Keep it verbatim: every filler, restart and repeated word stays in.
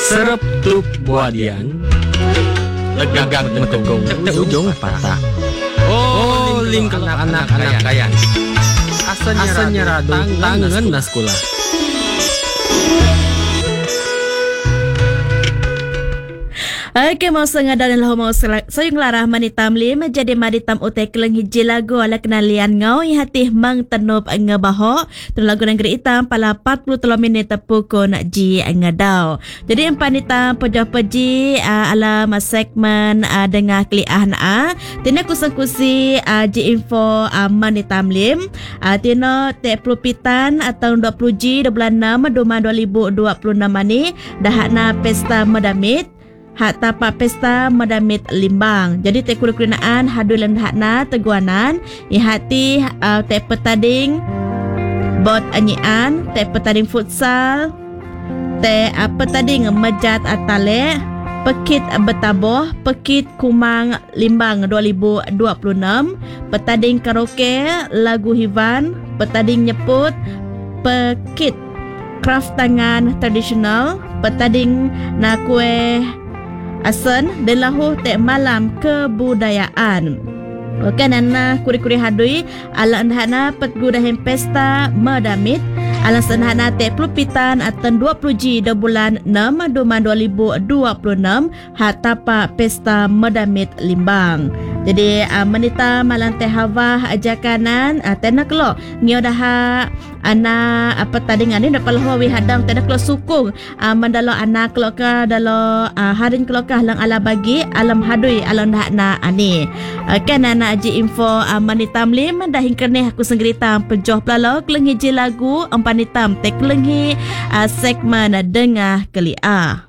Serap tup buadian Legak metegong Cek ujung patah. Oh ling kelap anak-anak kayan Asanya radu tangan naskula. Okey, mau sengaja dan lahu mau sayung larah manitam lim jadi maditam utek keleng hiji lagu ala kenalian ngau i hati mang tenup ngebaho tu lagu negeri hitam pala empat puluh tiga minit pukul nak ji ngedau. Jadi empanitam pejoh peji uh, ala segmen uh, dengar kliah na tina kusang kusi uh, ji info uh, manitam lim uh, tina te pelupitan atau dua puluh ji dua bulan enam dua ribu dua puluh enam ni dahana pesta medamit hak tapak pesta medamit limbang. Jadi te kulikunaan hadu lan hakna teguanan i hati uh, te petading bot anyian, te petading futsal, te uh, petading mejat atale, pekit betaboh, pekit kumang limbang dua ribu dua puluh enam, petading karaoke, lagu hivan, petading nyeput, pekit craft tangan tradisional, petading na kue asen dan lahu te malam kebudayaan. Okey nana kuri-kuri hadui ala andhana petgudahin pesta medamit ala senhana te pelupitan atan dua puluh ji de bulan enam dua ribu dua puluh enam hatapa pesta medamit limbang. Jadi uh, menita malang teh hawa ajakanan uh, tena kelo ngiodaha ana apa tadi ngani dapat lahu hadang tena kelo sukung uh, mendalo anak kelo ka dalo uh, harin kelo ka lang ala bagi alam hadui alam na ani. Okey nana aji info uh, manitam lim dahin keneh aku senggeritam pejoh pelalo kelenghi ji lagu empanitam te kelenghi uh, segmen dengah kelia.